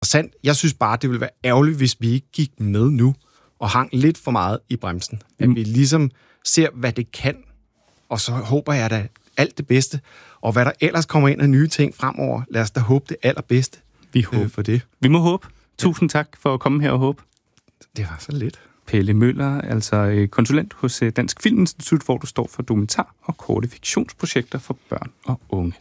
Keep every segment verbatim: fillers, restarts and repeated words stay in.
sandt. Jeg synes bare, det ville være ærgerligt, hvis vi ikke gik med nu og hang lidt for meget i bremsen. At mm. vi ligesom ser, hvad det kan, og så håber jeg da alt det bedste. Og hvad der ellers kommer ind af nye ting fremover, lad os da håbe det allerbedste vi håber. Øh, for det. Vi må håbe. Tusind tak for at komme her og håbe. Det var så lidt. Pelle Møller, altså konsulent hos Dansk Filminstitut, hvor du står for dokumentar- og korte fiktionsprojekter for børn og unge.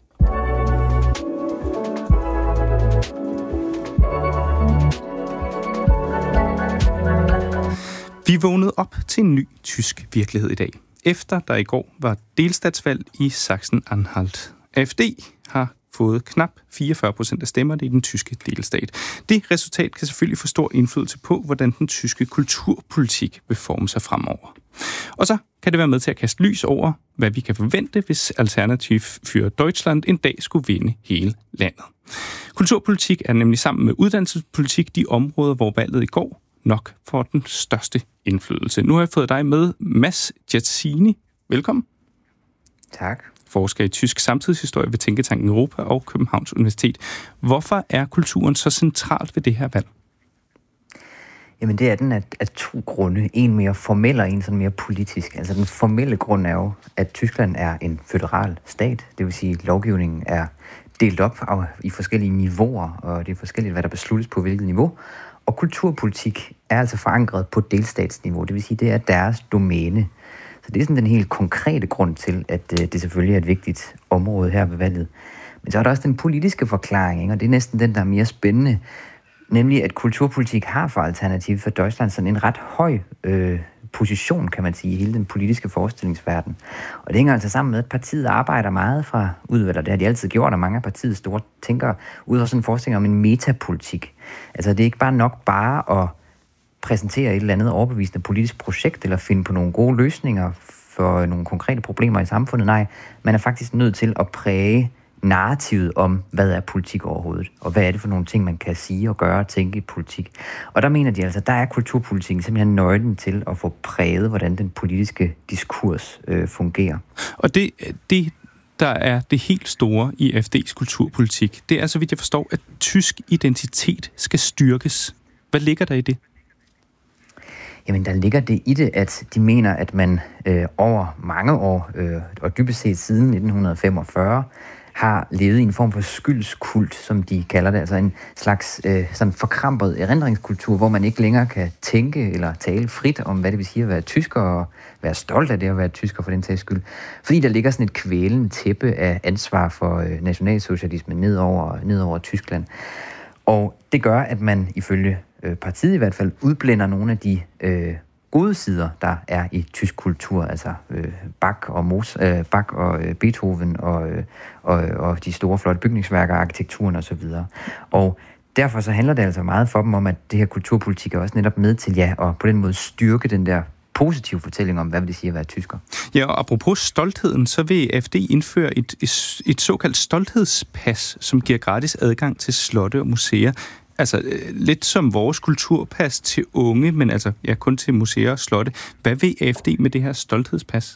Vi vågnede op til en ny tysk virkelighed i dag, efter der i går var delstatsvalg i Sachsen-Anhalt. A F D har fået knap fireogfyrre procent af stemmerne i den tyske delstat. Det resultat kan selvfølgelig få stor indflydelse på, hvordan den tyske kulturpolitik vil forme sig fremover. Og så kan det være med til at kaste lys over, hvad vi kan forvente, hvis Alternativ für Deutschland en dag skulle vinde hele landet. Kulturpolitik er nemlig sammen med uddannelsespolitik de områder, hvor valget i går nok får den største indflydelse. Nu har jeg fået dig med, Mads Jazzini. Velkommen. Tak. Forsker i tysk samtidshistorie ved Tænketanken Europa og Københavns Universitet. Hvorfor er kulturen så centralt ved det her valg? Jamen det er den af, af to grunde. En mere formel og en sådan mere politisk. Altså den formelle grund er jo, at Tyskland er en føderal stat. Det vil sige, at lovgivningen er delt op i forskellige niveauer, og det er forskelligt, hvad der besluttes på hvilket niveau. Og kulturpolitik er altså forankret på delstatsniveau. Det vil sige, det er deres domæne. Så det er sådan den helt konkrete grund til, at det selvfølgelig er et vigtigt område her ved valget. Men så er der også den politiske forklaring, ikke? Og det er næsten den, der er mere spændende. Nemlig, at kulturpolitik har for Alternativ for Deutschland sådan en ret høj øh, position, kan man sige, i hele den politiske forestillingsverden. Og det hænger altså sammen med, at partiet arbejder meget fra udvalget. Det har de altid gjort, og mange af partiets store tænkere ud af sådan en forestilling om en metapolitik. Altså det er ikke bare nok bare at præsentere et eller andet overbevisende politisk projekt, eller finde på nogle gode løsninger for nogle konkrete problemer i samfundet. Nej, man er faktisk nødt til at præge narrativet om, hvad er politik overhovedet, og hvad er det for nogle ting, man kan sige og gøre og tænke i politik. Og der mener de altså, der er kulturpolitikken simpelthen nøglen til at få præget, hvordan den politiske diskurs øh, fungerer. Og det, det, der er det helt store i A F D's kulturpolitik, det er, så vidt jeg forstår, at tysk identitet skal styrkes. Hvad ligger der i det? Jamen, der ligger det i det, at de mener, at man øh, over mange år, øh, og dybest set siden nitten femogfyrre, har levet i en form for skyldskult, som de kalder det, altså en slags øh, sådan forkrampet erindringskultur, hvor man ikke længere kan tænke eller tale frit om, hvad det vil sige at være tysker, og være stolt af det at være tysker for den sags skyld. Fordi der ligger sådan et kvælende tæppe af ansvar for øh, nationalsocialismen ned over, ned over Tyskland. Og det gør, at man ifølge øh, partiet i hvert fald udblænder nogle af de øh, gode sider, der er i tysk kultur, altså øh, Bach og Mos, øh, Bach og øh, Beethoven og, øh, og, og de store flotte bygningsværker, arkitekturen og så videre. Og derfor så handler det altså meget for dem om, at det her kulturpolitik er også netop med til, ja, og på den måde styrke den der positive fortælling om, hvad vil det sige at være tysker. Ja, og apropos stoltheden, så vil A F D indføre et, et, et såkaldt stolthedspas, som giver gratis adgang til slotte og museer. Altså lidt som vores kulturpas til unge, men altså ja, kun til museer og slotte. Hvad vil A F D med det her stolthedspas?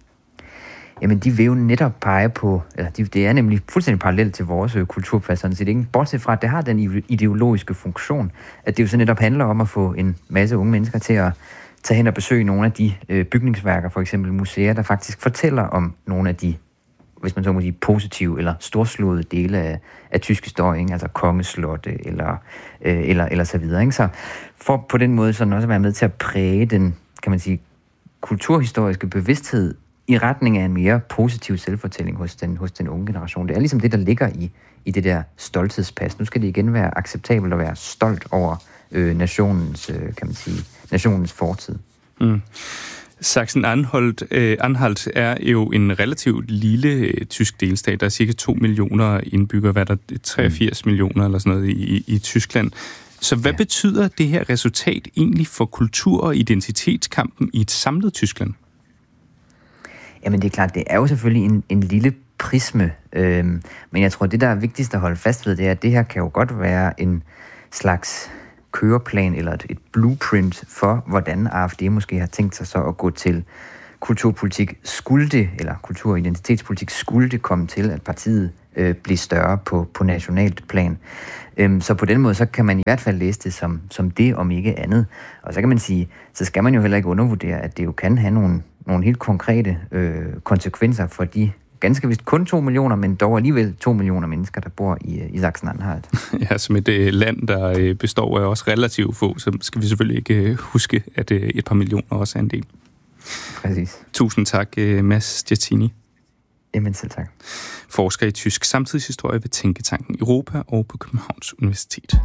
Jamen, de vil jo netop pege på, eller de, det er nemlig fuldstændig parallelt til vores kulturpas, sådan set ikke. Bortset fra, at det har den ideologiske funktion, at det jo så netop handler om at få en masse unge mennesker til at tage hen og besøge nogle af de øh, bygningsværker, for eksempel museer, der faktisk fortæller om nogle af de, hvis man så må sige, positive eller storslåede dele af, af tysk historie, ikke? Altså kongeslotte eller, øh, eller, eller så videre. Ikke? Så for på den måde sådan også at være med til at præge den, kan man sige, kulturhistoriske bevidsthed i retning af en mere positiv selvfortælling hos den, hos den unge generation. Det er ligesom det, der ligger i, i det der stolthedspas. Nu skal det igen være acceptabelt at være stolt over øh, nationens, øh, kan man sige, nationens fortid. Mm. Sachsen-Anhalt øh, Anhalt er jo en relativt lille øh, tysk delstat. Der er cirka to millioner indbyggere, hvad der er treogfirs mm. millioner eller sådan noget i, i, i Tyskland. Så hvad ja. betyder det her resultat egentlig for kultur- og identitetskampen i et samlet Tyskland? Jamen det er klart, det er jo selvfølgelig en, en lille prisme, øhm, men jeg tror, det der er vigtigst at holde fast ved, det er, at det her kan jo godt være en slags køreplan eller et, et blueprint for, hvordan A F D måske har tænkt sig så at gå til kulturpolitik skulle det, eller kultur- og identitetspolitik skulle det komme til, at partiet øh, blive større på, på nationalt plan. Øhm, så på den måde, så kan man i hvert fald læse det som, som det, om ikke andet. Og så kan man sige, så skal man jo heller ikke undervurdere, at det jo kan have nogle, nogle helt konkrete øh, konsekvenser for de ganske vist kun to millioner, men dog alligevel to millioner mennesker, der bor i, i Sachsen-Anhalt. Ja, som et øh, land, der øh, består af også relativt få, så skal vi selvfølgelig ikke øh, huske, at øh, et par millioner også er en del. Præcis. Tusind tak, øh, Mads Giattini. Jamen selv tak. Forsker i tysk samtidshistorie ved Tænketanken Europa og på Københavns Universitet.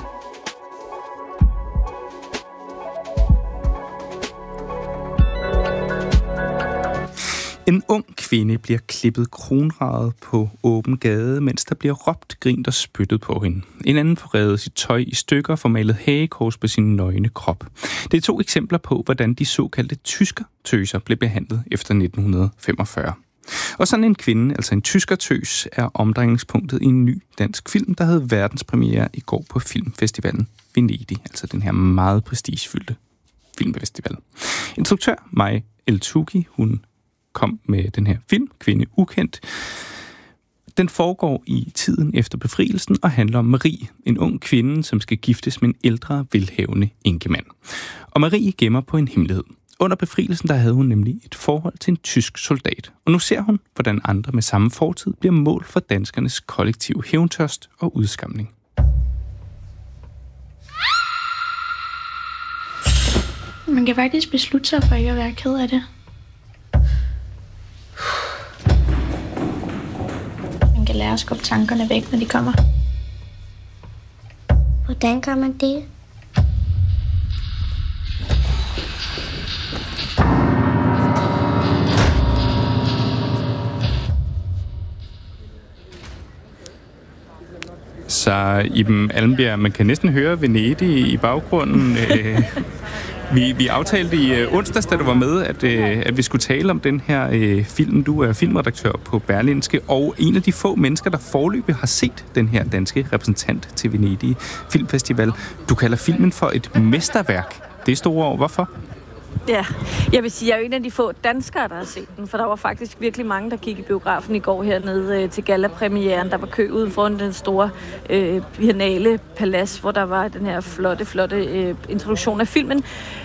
En ung kvinde bliver klippet kronraget på åben gade, mens der bliver råbt, grint og spyttet på hende. En anden får revet sit tøj i stykker og får malet hagekors på sin nøgne krop. Det er to eksempler på, hvordan de såkaldte tyskertøser blev behandlet efter nitten femogfyrre. Og sådan en kvinde, altså en tyskertøs, er omdrejningspunktet i en ny dansk film, der havde verdenspremiere i går på filmfestivalen Venedig, altså den her meget prestigefyldte filmfestival. Instruktør May El-Tuggi, hun kom med den her film, Kvinde Ukendt. Den foregår i tiden efter befrielsen og handler om Marie, en ung kvinde, som skal giftes med en ældre, velhavende enkemand. Og Marie gemmer på en hemmelighed. Under befrielsen der havde hun nemlig et forhold til en tysk soldat. Og nu ser hun, hvordan andre med samme fortid bliver mål for danskernes kollektive hævntørst og udskamning. Man kan faktisk beslutte sig for ikke at være ked af det. Man kan lære at skubbe tankerne væk, når de kommer. Hvordan gør man det? Så Iben Almbjerg, man kan næsten høre Venedig i baggrunden. Vi, vi aftalte i onsdags, da du var med, at, at vi skulle tale om den her øh, film. Du er filmredaktør på Berlingske, og en af de få mennesker, der foreløbig har set den her danske repræsentant til Venedig Filmfestival. Du kalder filmen for et mesterværk. Det er store ord. Hvorfor? Ja, jeg vil sige, jeg er jo en af de få danskere, der har set den, for der var faktisk virkelig mange, der gik i biografen i går hernede øh, til gallapremieren. Der var kø uden foran den store øh, biennale palads, hvor der var den her flotte, flotte øh, introduktion af filmen.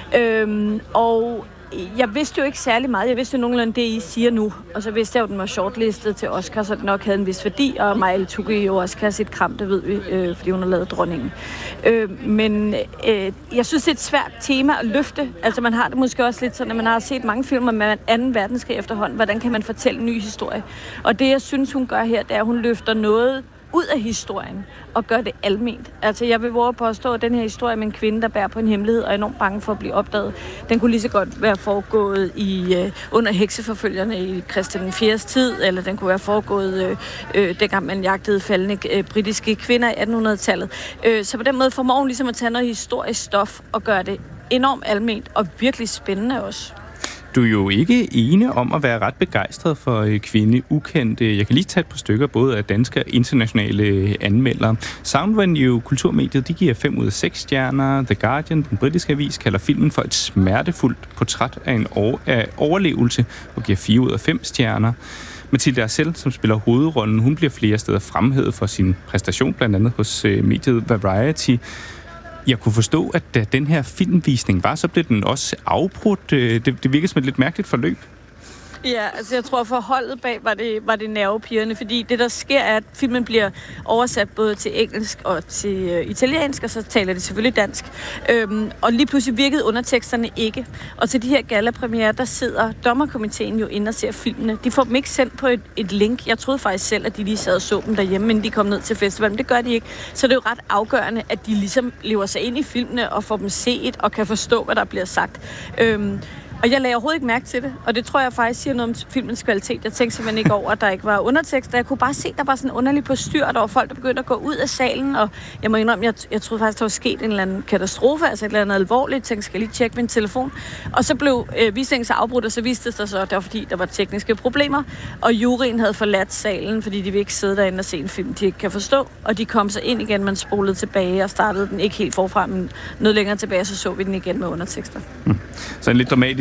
Øhm, og jeg vidste jo ikke særlig meget. Jeg vidste jo nogenlunde det, I siger nu. Og så vidste jeg jo, at den var shortlistet til Oscar, så den nok havde en vis værdi. Og May El-Tuggi jo også kan have sit kram, det ved vi, øh, fordi hun har lavet Dronningen. Øh, men øh, jeg synes, det er et svært tema at løfte. Altså man har det måske også lidt sådan, at man har set mange film med anden verdenskrig efterhånden. Hvordan kan man fortælle en ny historie? Og det, jeg synes, hun gør her, det er, at hun løfter noget ud af historien og gør det alment. Altså, jeg vil våge at påstå, at den her historie med en kvinde, der bærer på en hemmelighed og er enormt bange for at blive opdaget, den kunne lige så godt være foregået i, øh, under hekseforfølgerne i Christian den fjerdes tid, eller den kunne være foregået øh, øh, dengang man jagtede faldende øh, britiske kvinder i attenhundredetallet. Øh, så på den måde formår hun ligesom at tage noget historisk stof og gøre det enormt alment og virkelig spændende også. Du er jo ikke ene om at være ret begejstret for Kvinde Ukendt. Jeg kan lige tage et par stykker, både af danske og internationale anmeldere. Soundvenue, kulturmediet, de giver fem ud af seks stjerner. The Guardian, den britiske avis, kalder filmen for et smertefuldt portræt af en over- af overlevelse og giver fire ud af fem stjerner. Mathilde Arcel, som spiller hovedrollen, hun bliver flere steder fremhævet for sin præstation, blandt andet hos mediet Variety. Jeg kunne forstå, at da den her filmvisning var, så blev den også afbrudt. Det, det virker som et lidt mærkeligt forløb. Ja, altså jeg tror for holdet bag var det, var det nervepirrende, fordi det der sker er, at filmen bliver oversat både til engelsk og til uh, italiensk, og så taler de selvfølgelig dansk. Øhm, og lige pludselig virkede underteksterne ikke. Og til de her gallapremierer, der sidder dommerkomiteen jo inde og ser filmene. De får dem ikke sendt på et, et link. Jeg troede faktisk selv, at de lige sad og så dem derhjemme, men de kom ned til festivalen. Det gør de ikke. Så det er jo ret afgørende, at de ligesom lever sig ind i filmene og får dem set og kan forstå, hvad der bliver sagt. Øhm, Og jeg lagde overhovedet ikke mærke til det, og det tror jeg faktisk siger noget om filmens kvalitet. Jeg tænkte simpelthen ikke over, at der ikke var undertekster. Jeg kunne bare se, at der var sådan en underlig postyr, og der var folk, der begyndte at gå ud af salen, og jeg må indrømme, jeg, jeg troede faktisk, der var sket en eller anden katastrofe, altså et eller andet alvorligt. Jeg tænkte, skal jeg lige tjekke min telefon? Og så blev øh, visningen så afbrudt, og så viste det sig så, at det var fordi, der var tekniske problemer, og juryen havde forladt salen, fordi de vil ikke sidde derinde og se en film, de ikke kan forstå, og de kom så ind igen, man spolede tilbage og startede den ikke helt forfra, men noget længere tilbage, så så vi den igen med undertekster. Hmm. Så en lidt dramatisk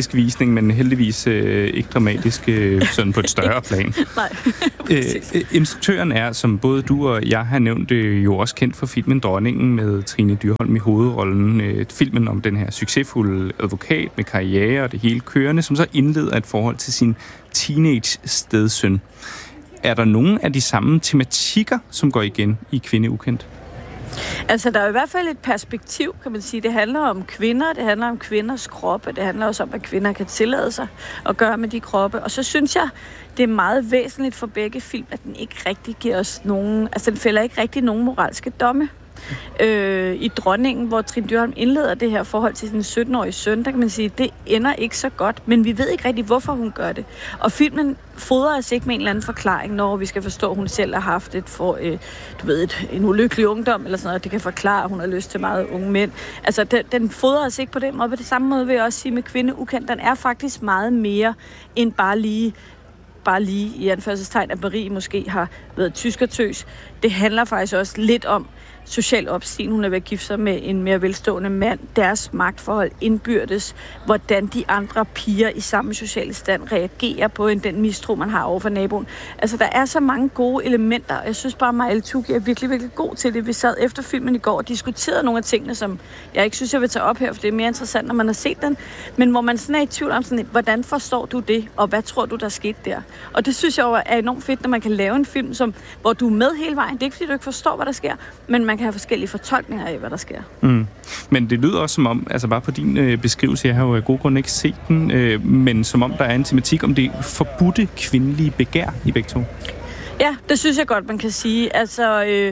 dramatisk visning, men heldigvis øh, ikke dramatisk øh, sådan på et større plan. Nej, øh, Instruktøren er, som både du og jeg har nævnt, øh, jo også kendt for filmen Dronningen med Trine Dyrholm i hovedrollen. Øh, filmen om den her succesfulde advokat med karriere og det hele kørende, som så indleder et forhold til sin teenage-stedsøn. Er der nogle af de samme tematikker, som går igen i Kvinde Ukendt? Altså, der er i hvert fald et perspektiv, kan man sige. Det handler om kvinder, det handler om kvinders kroppe, det handler også om, hvad kvinder kan tillade sig at gøre med de kroppe. Og så synes jeg, det er meget væsentligt for begge film, at den ikke rigtig giver os nogen... Altså, den fælder ikke rigtig nogen moralske domme. Øh, I Dronningen, hvor Trine Dyrholm indleder det her forhold til sin sytten-årige søn, der kan man sige, at det ender ikke så godt, men vi ved ikke rigtig, hvorfor hun gør det. Og filmen fodrer os ikke med en eller anden forklaring, når vi skal forstå, at hun selv har haft et for, øh, du ved, et, en ulykkelig ungdom, eller sådan noget, det kan forklare, at hun har lyst til meget unge mænd. Altså, den, den fodrer os ikke på den måde. På det samme måde vil jeg også sige med Kvinde Ukendt, den er faktisk meget mere end bare lige bare lige i anførselstegn, at Marie måske har været tyskertøs. Det handler faktisk også lidt om social opstigning. Hun er ved at gifte sig med en mere velstående mand. Deres magtforhold indbyrdes. Hvordan de andre piger i samme sociale stand reagerer på en, den mistro, man har over for naboen. Altså, der er så mange gode elementer, og jeg synes bare, at Maja Eltuggi er virkelig, virkelig god til det. Vi sad efter filmen i går og diskuterede nogle af tingene, som jeg ikke synes, jeg vil tage op her, for det er mere interessant, når man har set den. Men hvor man sådan er i tvivl om, sådan, hvordan forstår du det, og hvad tror du, der skete der? Og det synes jeg jo er enormt fedt, når man kan lave en film, som, hvor du er med hele vejen. Det er ikke, fordi du ikke forstår, hvad der sker, men man kan have forskellige fortolkninger af, hvad der sker. Mm. Men det lyder også som om, altså bare på din øh, beskrivelse, jeg har jo af gode grunde ikke set den, øh, men som om der er en tematik om det forbudte kvindelige begær i begge to. Ja, det synes jeg godt, man kan sige. Altså, øh,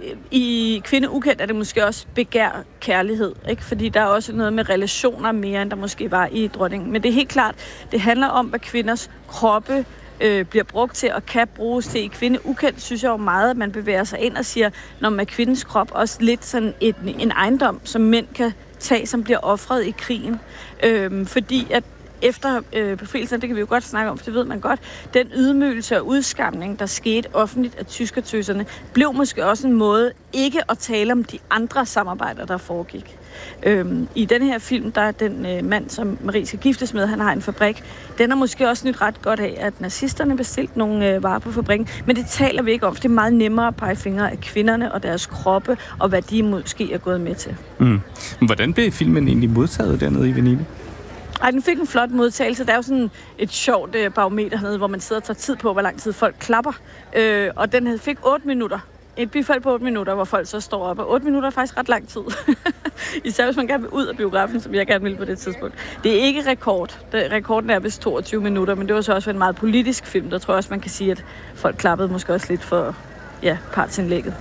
i Kvinde Ukendt er det måske også begær kærlighed, ikke? Fordi der er også noget med relationer mere, end der måske var i Dronningen. Men det er helt klart, det handler om, hvad kvinders kroppe øh, bliver brugt til og kan bruges til. I Kvinde Ukendt synes jeg jo meget, at man bevæger sig ind og siger, når man kvindens krop også lidt sådan et, en ejendom, som mænd kan tage, som bliver ofret i krigen. Øh, fordi at efter øh, befrielsen, det kan vi jo godt snakke om, for det ved man godt, den ydmygelse og udskamning, der skete offentligt af tyskertøserne, blev måske også en måde ikke at tale om de andre samarbejder, der foregik. Øhm, I den her film, der er den øh, mand, som Marie skal giftes med, han har en fabrik. Den er måske også nyt ret godt af, at nazisterne bestilte nogle øh, varer på fabrikken, men det taler vi ikke om, for det er meget nemmere at pege fingre af kvinderne og deres kroppe, og hvad de måske er gået med til. Mm. Hvordan blev filmen egentlig modtaget dernede i Venedig? Ej, den fik en flot modtagelse. Der er jo sådan et sjovt øh, barometer hernede, hvor man sidder og tager tid på, hvor lang tid folk klapper. Øh, og den fik otte minutter. Et bifald på otte minutter, hvor folk så står op. Og otte minutter er faktisk ret lang tid. Især hvis man gerne vil ud af biografen, som jeg gerne ville på det tidspunkt. Det er ikke rekord. Det, rekorden er vist toogtyve minutter, men det var så også en meget politisk film. Der tror jeg også, man kan sige, at folk klappede måske også lidt for ja, partsindlægget.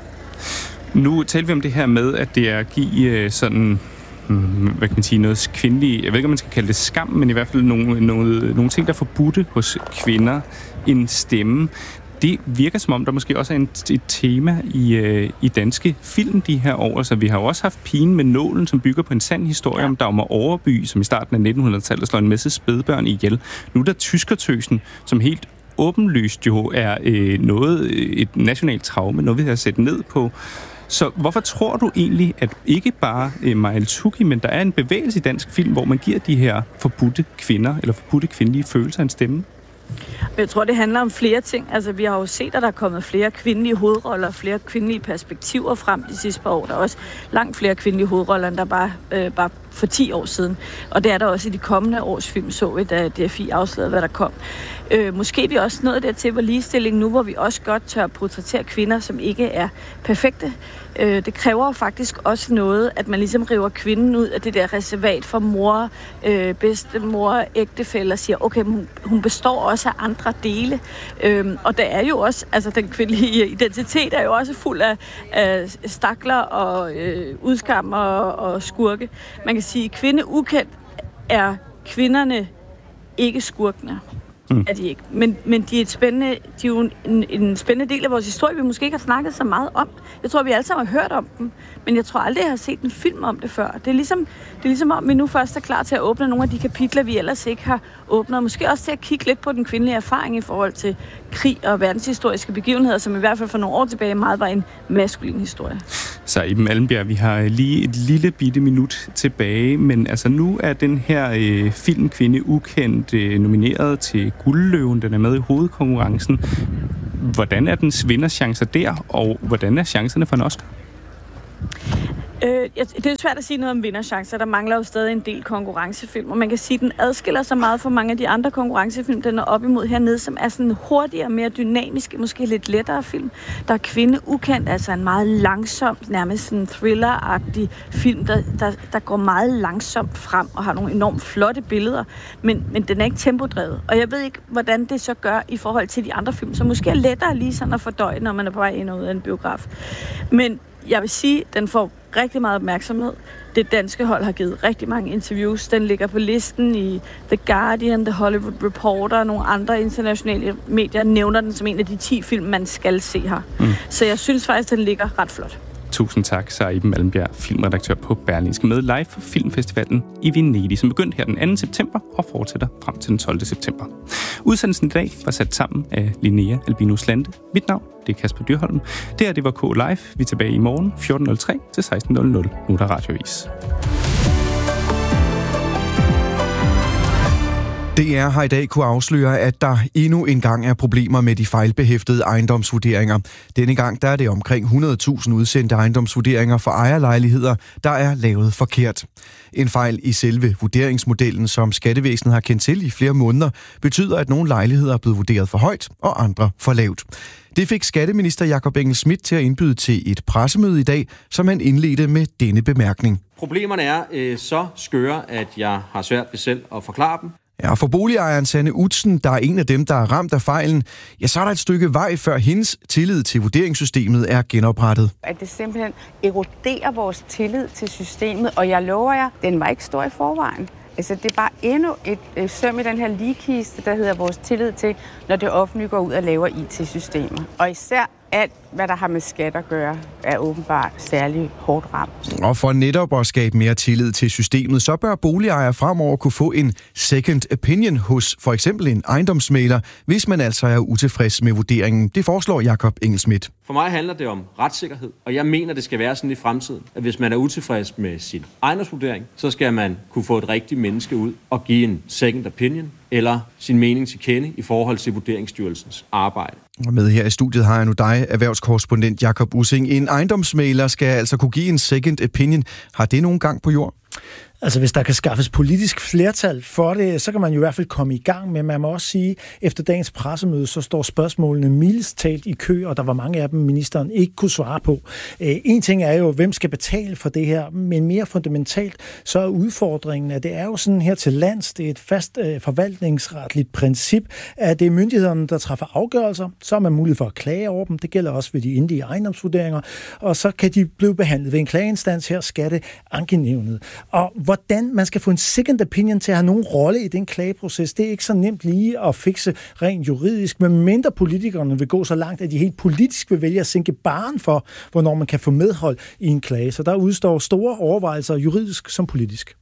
Nu taler vi om det her med, at det er at give sådan... hvad kan man sige, noget kvindelige, jeg ved ikke, om man skal kalde det skam, men i hvert fald nogle, nogle, nogle ting, der er forbudte hos kvinder, en stemme. Det virker som om, der måske også er en, et tema i, øh, i danske film de her år. Så vi har jo også haft Pigen med nålen, som bygger på en sand historie ja. om Dagmar Overby, som i starten af nittenhundredetallet slår en masse spædbørn ihjel. Nu er der Tyskertøsen, som helt åbenlyst jo er øh, noget, et nationalt traume, noget vi har set ned på. Så hvorfor tror du egentlig, at ikke bare eh, Maja Eltuggi, men der er en bevægelse i dansk film, hvor man giver de her forbudte kvinder, eller forbudte kvindelige følelser en stemme? Jeg tror, det handler om flere ting. Altså, vi har jo set, at der er kommet flere kvindelige hovedroller, flere kvindelige perspektiver frem de sidste par år. Der er også langt flere kvindelige hovedroller, end der bare, øh, bare for ti år siden. Og det er der også i de kommende års film, så vi, da D F I afslørede, hvad der kom. Øh, måske er vi også nået dertil, hvor ligestilling nu, hvor vi også godt tør portrættere kvinder, som ikke er perfekte. Øh, det kræver jo faktisk også noget, at man ligesom river kvinden ud af det der reservat for mor, øh, bedstemor, ægtefæller, og siger, okay, hun, hun består også af andre dele. Øh, og der er jo også, altså den kvindelige identitet er jo også fuld af, af stakler og øh, udskammer og, og skurke. Man kan sige, at Kvinde Ukendt er kvinderne ikke skurkene. mm. er de ikke. Men, men de er, et spændende, de er jo en, en spændende del af vores historie, vi måske ikke har snakket så meget om. Jeg tror, vi alle sammen har hørt om dem, men jeg tror aldrig, jeg har set en film om det før. Det er ligesom, det er ligesom om, vi nu først er klar til at åbne nogle af de kapitler, vi ellers ikke har åbnet, og måske også til at kigge lidt på den kvindelige erfaring i forhold til krig og verdenshistoriske begivenheder, som i hvert fald for nogle år tilbage meget var en maskulin historie. Så Iben Allenbjerg, vi har lige et lille bitte minut tilbage, men altså nu er den her øh, film Kvinde Ukendt øh, nomineret til Guldløven. Den er med i hovedkonkurrencen. Hvordan er dens vinderchancer der, og hvordan er chancerne for en Oscar? Øh, det er jo svært at sige noget om vinderchancer. Der mangler jo stadig en del konkurrencefilm, og man kan sige, at den adskiller sig meget fra mange af de andre konkurrencefilm, den er op imod hernede, som er sådan hurtigere, mere dynamisk, måske lidt lettere film. Der er Kvinde Ukendt, altså en meget langsom, nærmest sådan thriller-agtig film, der, der, der går meget langsomt frem og har nogle enormt flotte billeder, men, men den er ikke tempodrevet. Og jeg ved ikke, hvordan det så gør i forhold til de andre film, som måske er lettere lige sådan at fordøje, når man er på vej ind og ud af en biograf. Men jeg vil sige, at den får rigtig meget opmærksomhed. Det danske hold har givet rigtig mange interviews. Den ligger på listen i The Guardian, The Hollywood Reporter og nogle andre internationale medier nævner den som en af de ti film, man skal se her. Mm. Så jeg synes faktisk, den ligger ret flot. Tusind tak, så Iben Allenbjerg, filmredaktør på Berlingske, med live for Filmfestivalen i Venedig, som begyndte her den anden september og fortsætter frem til den tolvte september. Udsendelsen i dag var sat sammen af Linnea Albinus Lande. Mit navn, det er Kasper Dyrholm. Det her, det var K Live. Vi er tilbage i morgen fjorten nul tre til seksten nul nul. Nu er der radioavis. D R har i dag kunne afsløre, at der endnu engang er problemer med de fejlbehæftede ejendomsvurderinger. Denne gang der er det omkring hundrede tusind udsendte ejendomsvurderinger for ejerlejligheder, der er lavet forkert. En fejl i selve vurderingsmodellen, som Skattevæsenet har kendt til i flere måneder, betyder, at nogle lejligheder er blevet vurderet for højt og andre for lavt. Det fik skatteminister Jakob Engel-Schmidt til at indbyde til et pressemøde i dag, som han indledte med denne bemærkning. Problemerne er øh, så skøre, at jeg har svært ved selv at forklare dem. Ja, for boligejeren Sanne Utzen, der er en af dem, der er ramt af fejlen, ja, så er der et stykke vej, før hendes tillid til vurderingssystemet er genoprettet. At det simpelthen eroderer vores tillid til systemet, og jeg lover jer, den var ikke stor i forvejen. Altså, det er bare endnu et øh, søm i den her ligekiste, der hedder vores tillid til, når det offentlige går ud og laver I T-systemer. Og især alt, hvad der har med skat at gøre, er åbenbart særlig hårdt ramt. Og for netop at skabe mere tillid til systemet, så bør boligejere fremover kunne få en second opinion hos for eksempel en ejendomsmægler, hvis man altså er utilfreds med vurderingen. Det foreslår Jakob Engel-Schmidt. For mig handler det om retssikkerhed, og jeg mener, det skal være sådan i fremtiden, at hvis man er utilfreds med sin ejendomsvurdering, så skal man kunne få et rigtigt menneske ud og give en second opinion eller sin mening til kende i forhold til Vurderingsstyrelsens arbejde. Og med her i studiet har jeg nu dig, erhvervskorrespondent Jakob Ussing. En ejendomsmægler skal altså kunne give en second opinion. Har det nogen gang på jord? Altså, hvis der kan skaffes politisk flertal for det, så kan man jo i hvert fald komme i gang med. Man må også sige, efter dagens pressemøde, så står spørgsmålene mildest talt i kø, og der var mange af dem, ministeren ikke kunne svare på. En ting er jo, hvem skal betale for det her, men mere fundamentalt, så er udfordringen, at det er jo sådan her til lands, det er et fast øh, forvaltningsretligt princip, at det er myndighederne, der træffer afgørelser, så har man mulighed for at klage over dem. Det gælder også ved de endelige ejendomsvurderinger, og så kan de blive behandlet ved en klageinstans her, Skatteankenævnet. Og hvordan man skal få en second opinion til at have nogen rolle i den klageproces, det er ikke så nemt lige at fikse rent juridisk, men mindre politikerne vil gå så langt, at de helt politisk vil vælge at sænke barren for, hvornår man kan få medhold i en klage. Så der udstår store overvejelser, juridisk som politisk.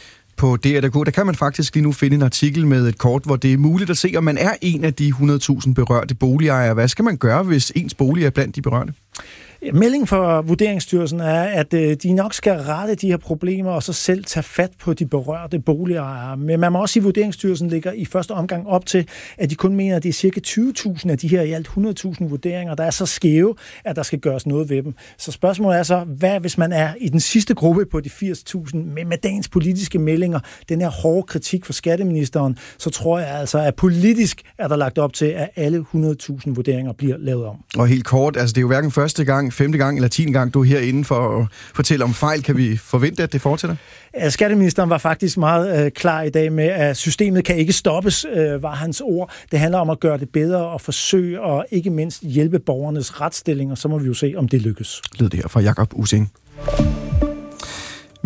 På D R punktum d k, der kan man faktisk lige nu finde en artikel med et kort, hvor det er muligt at se, om man er en af de hundrede tusind berørte boligejere. Hvad skal man gøre, hvis ens bolig er blandt de berørte? Meldingen fra Vurderingsstyrelsen er, at de nok skal rette de her problemer og så selv tage fat på de berørte boligejere. Men man må også sige, at Vurderingsstyrelsen ligger i første omgang op til, at de kun mener, at det er cirka tyve tusind af de her i alt hundrede tusind vurderinger, der er så skæve, at der skal gøres noget ved dem. Så spørgsmålet er så, hvad hvis man er i den sidste gruppe på de firs tusind, men med dagens politiske meldinger, den her hårde kritik fra skatteministeren, så tror jeg altså, at politisk er der lagt op til, at alle hundrede tusind vurderinger bliver lavet om. Og helt kort, altså det er jo hverken første gang, femte gang eller tiende gang, du er herinde for at fortælle om fejl. Kan vi forvente, at det fortsætter? Skatteministeren var faktisk meget øh, klar i dag med, at systemet kan ikke stoppes, øh, var hans ord. Det handler om at gøre det bedre og forsøge og ikke mindst hjælpe borgernes retsstilling, og så må vi jo se, om det lykkes. Lød det her fra Jakob Ussing.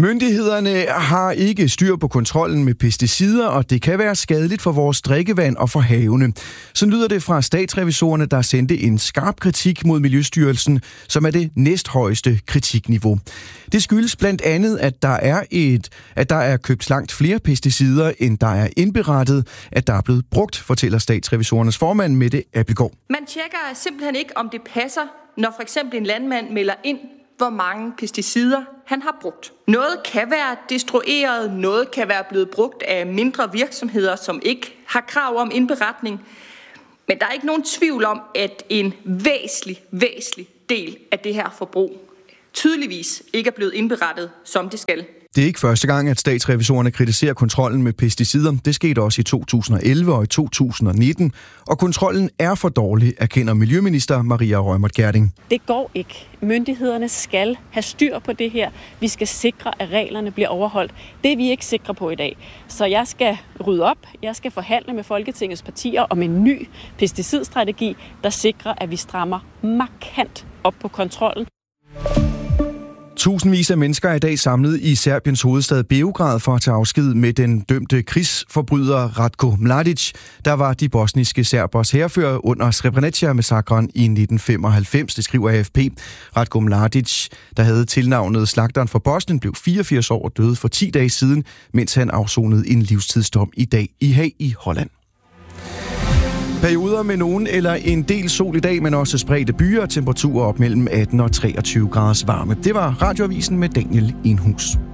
Myndighederne har ikke styr på kontrollen med pesticider, og det kan være skadeligt for vores drikkevand og for havene. Så lyder det fra statsrevisorerne, der sendte en skarp kritik mod Miljøstyrelsen, som er det næsthøjeste kritikniveau. Det skyldes blandt andet, at der er et, at der er købt langt flere pesticider, end der er indberettet, at der er blevet brugt, fortæller statsrevisorernes formand Mette Abildgaard. Man tjekker simpelthen ikke, om det passer, når for eksempel en landmand melder ind, hvor mange pesticider han har brugt. Noget kan være destrueret, noget kan være blevet brugt af mindre virksomheder, som ikke har krav om indberetning. Men der er ikke nogen tvivl om, at en væsentlig, væsentlig del af det her forbrug tydeligvis ikke er blevet indberettet, som det skal. Det er ikke første gang, at statsrevisorerne kritiserer kontrollen med pesticider. Det skete også i to tusind og elleve og i to tusind og nitten, og kontrollen er for dårlig, erkender Miljøminister Maria Reumert Gjerding. Det går ikke. Myndighederne skal have styr på det her. Vi skal sikre, at reglerne bliver overholdt. Det er vi ikke sikre på i dag. Så jeg skal rydde op. Jeg skal forhandle med Folketingets partier om en ny pesticidstrategi, der sikrer, at vi strammer markant op på kontrollen. Tusindvis af mennesker er i dag samlet i Serbiens hovedstad Beograd for at tage afsked med den dømte krigsforbryder Ratko Mladic, der var de bosniske serbers hærfører under Srebrenica-massakren i nitten femoghalvfems, det skriver A F P. Ratko Mladic, der havde tilnavnet Slagteren for Bosnien, blev fireogfirs år og døde for ti dage siden, mens han afsonede en livstidsdom i dag i Haag i Holland. Perioder med nogen eller en del sol i dag, men også spredte byer, temperaturer op mellem atten og treogtyve graders varme. Det var Radioavisen med Daniel Enhus.